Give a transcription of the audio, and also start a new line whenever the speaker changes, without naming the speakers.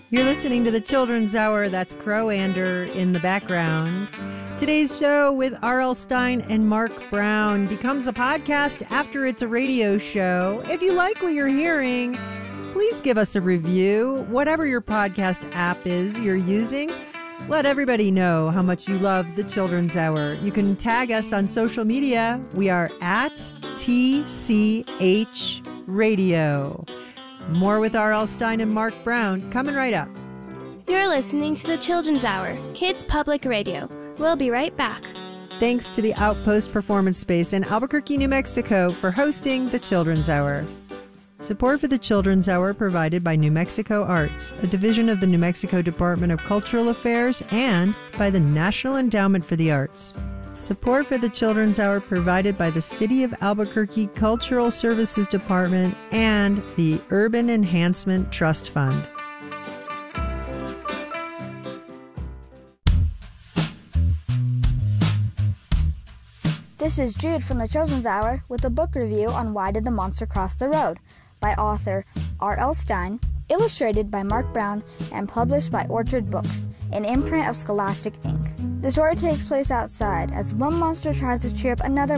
You're listening to the Children's Hour. That's Crow-Ander in the background. Today's show with R.L. Stine and Mark Brown becomes a podcast after it's a radio show. If you like what you're hearing, please give us a review. Whatever your podcast app is you're using, let everybody know how much you love the Children's Hour. You can tag us on social media. We are at TCH Radio. More with R.L. Stine and Mark Brown coming right up.
You're listening to the Children's Hour, Kids Public Radio. We'll be right back.
Thanks to the Outpost Performance Space in Albuquerque, New Mexico for hosting the Children's Hour. Support for the Children's Hour provided by New Mexico Arts, a division of the New Mexico Department of Cultural Affairs, and by the National Endowment for the Arts. Support for the Children's Hour provided by the City of Albuquerque Cultural Services Department and the Urban Enhancement Trust Fund.
This is Jude from the Children's Hour with a book review on Why Did the Monster Cross the Road by author R.L. Stine, illustrated by Mark Brown, and published by Orchard Books, an imprint of Scholastic Inc. The story takes place outside as one monster tries to cheer up another